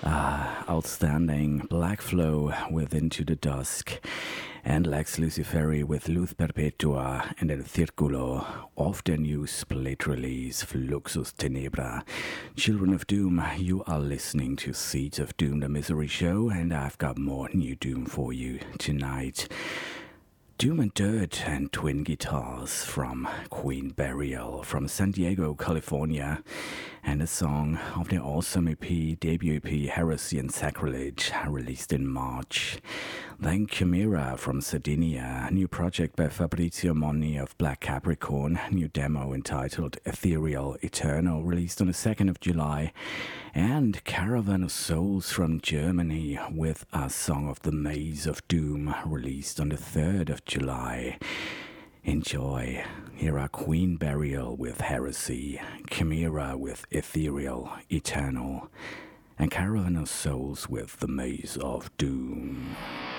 Outstanding. Black Flow with Into the Dusk, and Lex Luciferi with Luz Perpetua and El Círculo of their new split release Fluxus Tenebra. Children of Doom, you are listening to Seeds of Doom, the Misery Show, and I've got more new Doom for you tonight. Doom and Dirt and Twin Guitars from Queen Burial from San Diego, California, and a song of their awesome EP, debut EP Heresy and Sacrilege, released in March. Then Chimera from Sardinia, a new project by Fabrizio Monni of Black Capricorn, new demo entitled Ethereal Eternal, released on the 2nd of July. And Caravan of Souls from Germany with a song of the Maze of Doom, released on the 3rd of July. Enjoy. Here are Queen Burial with Heresy, Chimera with Ethereal Eternal, and Caravan of Souls with the Maze of Doom.